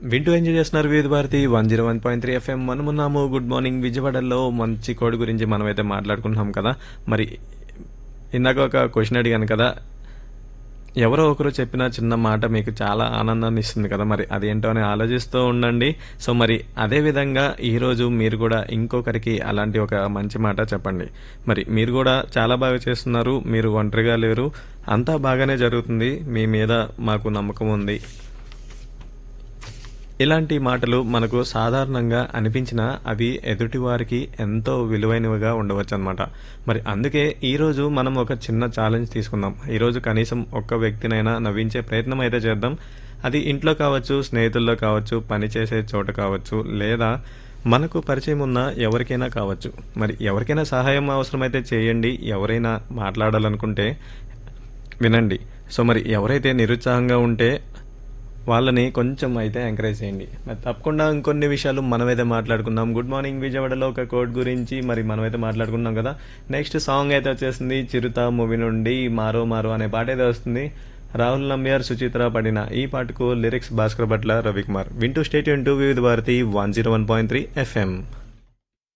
వింటూ ఎంజాయ్ చేస్తున్నారు వివిధ భారతి 101.3 ఎఫ్ఎం. మనమున్నాము గుడ్ మార్నింగ్ విజయవాడలో మంచి కోడి గురించి మనమైతే మాట్లాడుకుంటున్నాం కదా. మరి ఇందాక ఒక క్వశ్చన్ అడిగాను కదా, ఎవరో ఒకరు చెప్పిన చిన్న మాట మీకు చాలా ఆనందాన్ని ఇస్తుంది కదా, మరి అదేంటో అని ఆలోచిస్తూ ఉండండి. సో మరి అదే విధంగా ఈరోజు మీరు కూడా ఇంకొకరికి అలాంటి ఒక మంచి మాట చెప్పండి. మరి మీరు కూడా చాలా బాగా చేస్తున్నారు, మీరు ఒంటరిగా లేరు, అంతా బాగానే జరుగుతుంది, మీ మీద మాకు నమ్మకం ఉంది. ఇలాంటి మాటలు మనకు సాధారణంగా అనిపించినా అవి ఎదుటివారికి ఎంతో విలువైనవిగా ఉండవచ్చు అనమాట. మరి అందుకే ఈరోజు మనం ఒక చిన్న ఛాలెంజ్ తీసుకుందాం. ఈరోజు కనీసం ఒక్క వ్యక్తినైనా నవ్వించే ప్రయత్నం అయితే చేద్దాం. అది ఇంట్లో కావచ్చు, స్నేహితుల్లో కావచ్చు, పనిచేసే చోట కావచ్చు, లేదా మనకు పరిచయం ఉన్న ఎవరికైనా కావచ్చు. మరి ఎవరికైనా సహాయం అవసరమైతే చేయండి. ఎవరైనా మాట్లాడాలనుకుంటే వినండి. సో మరి ఎవరైతే నిరుత్సాహంగా ఉంటే వాళ్ళని కొంచెం అయితే ఎంకరేజ్ చేయండి. మరి తప్పకుండా ఇంకొన్ని విషయాలు మనమైతే మాట్లాడుకుందాం. గుడ్ మార్నింగ్ విజయవాడలో ఒక కోడ్ గురించి మరి మనమైతే మాట్లాడుకున్నాం కదా. నెక్స్ట్ సాంగ్ అయితే వచ్చేసింది చిరుత మూవీ నుండి మారో మారో అనే పాట అయితే వస్తుంది. రాహుల్ నంబియార్, సుచిత్ర పడిన ఈ పాటకు లిరిక్స్ భాస్కర్ భట్ల, రవికుమార్. వింటూ స్టేట్ వింటూ వివిధ భారతి 101.3 ఎఫ్ఎం.